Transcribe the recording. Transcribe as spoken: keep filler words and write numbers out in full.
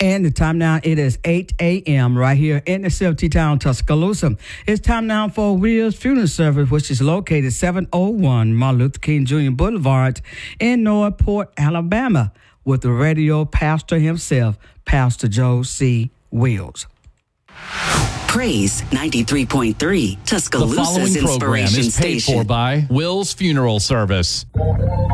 And the time now, it is eight a.m. right here in the Silty Town, Tuscaloosa. It's time now for Wheels Funeral Service, which is located seven oh one Martin Luther King Junior Boulevard in Northport, Alabama, with the radio pastor himself, Pastor Joe C. Wheels. Praise ninety-three point three, Tuscaloosa's The following program inspiration is paid station. for by Will's Funeral Service.